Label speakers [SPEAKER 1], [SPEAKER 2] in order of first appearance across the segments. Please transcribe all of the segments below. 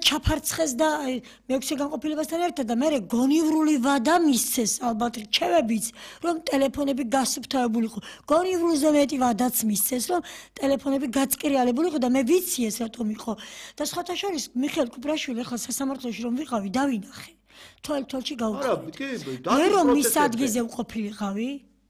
[SPEAKER 1] ჩაფარცხეს და მეექვსე განყოფილებასთან ერთად და მე გონივრული ვადა მისცეს ალბათ რჩევებიც რომ ტელეფონები გასუფთავებული იყო გონივრულზე მეტი ვადაც მისცეს რომ ტელეფონები გაწყრიალებული იყო და მე ვიცი ეს რატომ იყო და სხვათა შორის მიხეილ კუპრაშვილი ახლა სასამართლოში რომ ვიყავი დავინახე თვალში გავუყურე მე რომ მის ადგილზე ვყოფილიყავი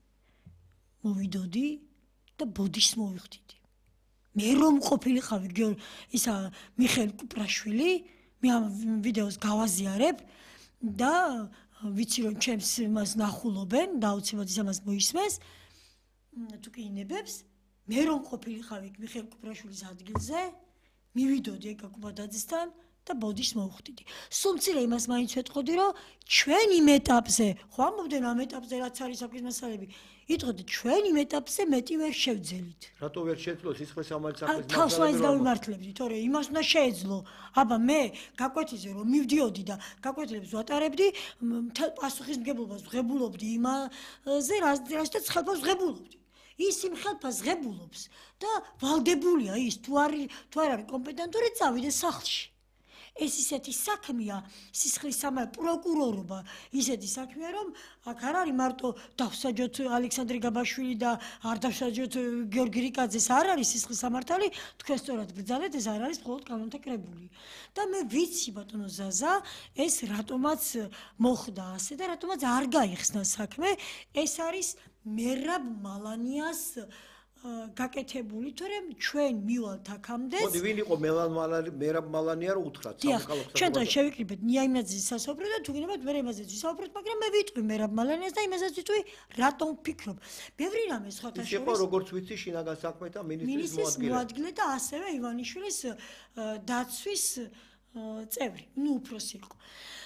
[SPEAKER 1] მოვიდოდი და ბოდიშს მოვიხდიდი მე რომ ყოფილიყავი ისა მიხეილ კუპრაშვილი მე ამ ვიდეოს გავაზიარებ და ვიცი რომ ჩემს იმას ნახულობენ და აუცილებლად ის ამას მოისმეს თუ კი ინებებს მე რომ ყოფილიყავი მიხეილ კუპრაშვილის ადგილზე მივიდოდი ეკაკუბადაძესთან და ბოდიშს მოვხდიდი. სულ მცირე იმას მაინც ვეტყოდი, რომ ჩვენ იმ ეტაპზე, ხო ამობდნენ ამ ეტაპზე რაც არის საქმის მასალები, იტყოდი ჩვენ იმ ეტაპზე მეტი ვერ შევძელით.
[SPEAKER 2] რატო ვერ შეძლო სისხლის სამართლის საქმის მასალები?
[SPEAKER 1] თავს მაინც დავიმართლებდი, თორე იმას უნდა შეეძლო. აბა მე გაკვეთილზე რომ მივდიოდი და გაკვეთილებს ვატარებდი, მთელ პასუხისმგებლობას ვღებულობდი იმაზე, რასაც ხელფას ვღებულობდი. ის იმ ხელფას ღებულობს და ვალდებულია ის თუ არ არის კომპეტენტური წავიდეს სახლში. ეს ისეთი საქმეა, სისხლის სამართლის პროკურორობა ისეთი საქმეა, რომ აქ არ არის მარტო დავსაჯოთ ალექსანდრე გაბაშვილი და არ დავსაჯოთ გიორგი რიკაძეს, არ არის სისხლის სამართალი, თქვენ სწორად ბრძანეთ, ეს არ არის მხოლოდ კანონთა კრებული. და მე ვიცი ბატონო ზაზა, ეს რატომაც მოხდა ასე და რატომაც არ გაიხსნა საქმე, ეს არის მერაბ მალანიას გაკეთებული, თორემ ჩვენ მივალთ აქამდე.
[SPEAKER 2] მოდი ვინ იყო მერაბ მალანია რომ უთხრათ სამოქალაქო
[SPEAKER 1] ჩვენ და შევიკრიბეთ ნიაიმნაძის სასოფრო და თუ გინებათ მე იმაზე ვისაუბროთ, მაგრამ მე ვიტყვი მერაბ მალანიას და იმასაც ვიტყვი რატომ ვფიქრობ. ბევრი რამე სხვათა შორის.
[SPEAKER 2] იყო როგორც ვიცი შინაგან საქმეთა მინისტრის
[SPEAKER 1] მოადგილე და ასევე ივანიშვილის დაცვის წევრი, უფროსი იყო.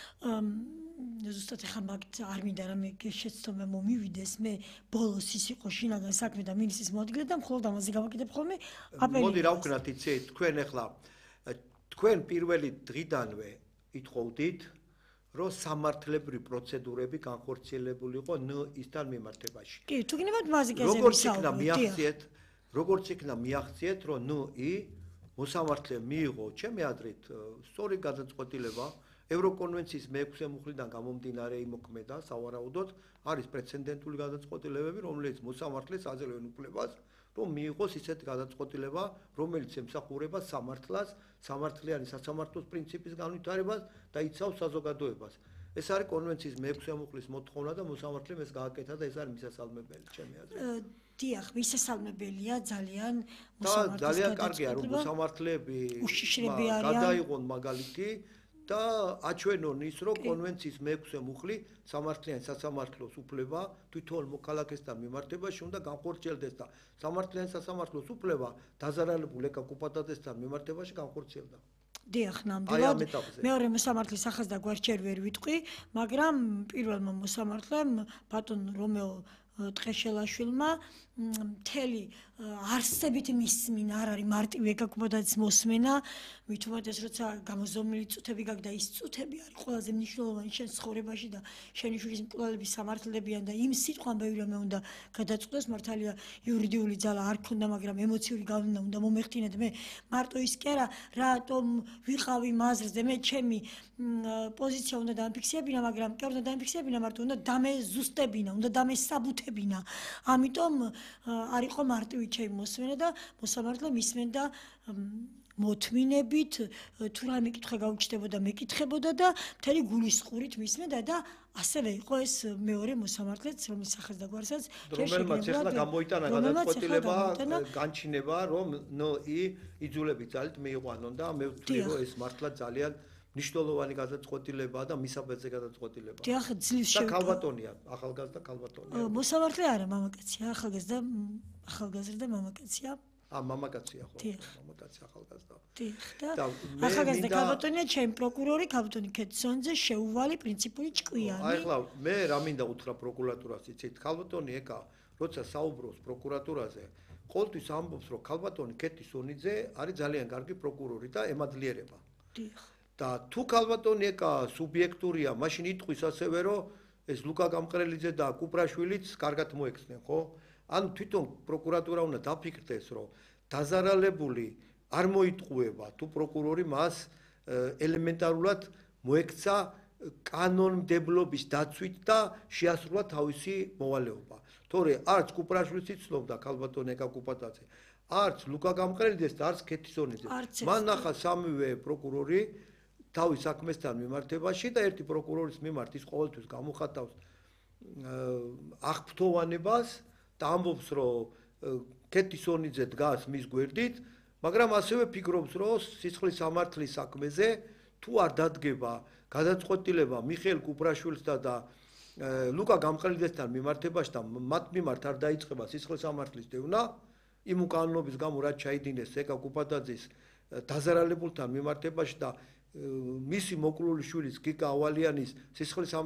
[SPEAKER 1] ზუსტად ახლა მაგ არ მინდა რამე შეცდომა მომივიდეს მე ბოლოს ის იყო შინაგან საქმეთა მინისტრის მოადგილე და მხოლოდ ამაზე გავაკეთებ ხოლმე აპელი.
[SPEAKER 2] მოდი რა ვქნათ იცით თქვენ ახლა თქვენ პირველი დღიდანვე ითხოვდით რომ სამართლებრივი პროცედურები განხორციელებული იყო ნის-თან მიმართებაში.
[SPEAKER 1] კი, თუ გინებათ მაზიკაზე
[SPEAKER 2] ვისაუბროთ. როგორც იქნა მიაღწიეთ რომ ნი მოსამართლე მიიღო ჩემი აზრით სწორი გადაწყვეტილება ევროკონვენციის მე-6 მუხლიდან გამომდინარე იმოქმედა სავარაუდოდ არის პრეცედენტული გადაწყვეტილებები რომელიც მოსამართლეს აძლევენ უფლებას რომ მიიღოს ისეთი გადაწყვეტილება რომელიც ემსახურება სამართლას სამართლიანი სასამართლოს პრინციპის განვითარებას და იცავს საზოგადოებას ეს არის კონვენციის მე-6 მუხლის მოთხოვნა და მოსამართლემ ეს გააკეთა და ეს არის მისასალმებელი ჩემი აზრით
[SPEAKER 1] დიახ, მისასალმებელია ძალიან
[SPEAKER 2] მოსამართლეს ძალიან კარგია რომ მოსამართლეები გადაიღონ მაგალითი და აჩვენონ ის რომ კონვენციის მე-6 მუხლი სამართლიან სასამართლოს უფლება თვითონ მოქალაქესთან მიმართებაში უნდა განხორციელდეს და სამართლიან სასამართლოს უფლება დაზარალებულ ეკაკუპადაძესთან მიმართებაში განხორციელდა.
[SPEAKER 1] დიახ, ნამდვილად მეორე მოსამართლის ახალს და გვარჩერ ვერ ვიტყვი, მაგრამ პირველმა მოსამართლემ ბატონ რომეო ტყეშელაშვილმა მთელი არსებით მისმენა არ არის მარტივი ეკაკუბადაძის მოსმენა მით უმეტეს როცა გამოზომილი წუთები გაქვს და ის წუთები არის ყველაზე მნიშვნელოვანი შენ ცხოვრებაში და შენი შვილის მკვლელები სამართლებიან და იმ სიტყვამ ბევრი რამე უნდა გადაწყვეტოს მართალია იურიდიული ძალა არ ქონდა მაგრამ ემოციური გავლენა უნდა მომეხდინეთ მე მარტო ის კი არა რატომ ვიყავი მაზრზე მე ჩემი პოზიცია უნდა დამფიქსებინა მაგრამ კი არ უნდა დამფიქსებინა მარტო უნდა დამეზუსტებინა უნდა დამესაბუთებინა ამიტომ არ იყო მარტივი ჩემი მოსმენა და მოსამართლე მისმენდა მოთმინებით თუ რამე კითხვა გაუჩნდებოდა მეკითხებოდა და მთელი გულისყურით მისმენდა და ასევე იყო ეს მეორე მოსამართლეც რომელიც სახეს და გვარსაც
[SPEAKER 2] რომელმაც ახლა გამოიტანა გადაწყვეტილება განჩინება რომ ნი იძულებით ძალით მიიყვანონ და მე ვთვლი რომ ეს მართლა ძალიან ნიშნულოვანი გადაწყვეტილებაა და მისაბეძე გადაწყვეტილებაა.
[SPEAKER 1] დიახ, ძლივს
[SPEAKER 2] და ქალბატონია, ახალგაზრდა ქალბატონია.
[SPEAKER 1] მოსამართლე არა, მამაკაცია, ახალგაზრდა მამაკაცია.
[SPEAKER 2] მამაკაცია ხო, მამაკაცი ახალგაზრდა.
[SPEAKER 1] დიახ, და ახალგაზრდა ქალბატონია, ჩემი პროკურორი, ქალბატონი ქეთსონძე, შეუვალი პრინციპული ჭკვიანი.
[SPEAKER 2] აი ახლა მე რა მინდა უთხრა პროკურატურას, იცით, ქალბატონი ეკა, როცა საუბრობს პროკურატურაზე, ყოველთვის ამბობს, რომ ქალბატონი ქეთსონიძე არის ძალიან კარგი პროკურორი და ემადლიერება.
[SPEAKER 1] დიახ.
[SPEAKER 2] და თუ ქალბატონი ეკა სუბიექტურია, მაშინ იტყვის ასევე რომ ეს ლუკა გამყრელიძე და კუპრაშვილიც კარგად მოექცნენ, ხო? ანუ თვითონ პროკურატურა უნდა დაფიქრდეს, რომ დაზარალებული არ მოიტყუება თუ პროკურორი მას ელემენტარულად მოექცა კანონმდებლობის დაცვით და შეასრულა თავისი მოვალეობა. თორე არც კუპრაშვილიც იცნობდა ქალბატონ ეკა კუპატაძე, არც ლუკა გამყრელიძეს და არც ქეთისონიძე. მან ნახა სამივე პროკურორი თავის საქმესთან მიმართებაში და ერთი პროკურორის მიმართ ის ყოველთვის გამოხატავს აღფრთოვანებას და ამბობს, რომ ქეთისონიძე დგას მის გვერდით, მაგრამ ასევე ფიქრობს, რომ სისხლის სამართლის საქმეზე თუ არ დადგება გადაწყვეტილება მიხეილ კუპრაშვილსა და ლუკა გამყრელიძესთან მიმართებაში და მათ მიმართ არ დაიწყება სისხლის სამართლის დევნა, იმ უკანონობის გამო რაც ჩაიდინეს ეკა კუპატაძის დაზარალებულთან მიმართებაში და მისი მოკლული შვილის გიგა ავალიანის სისხლის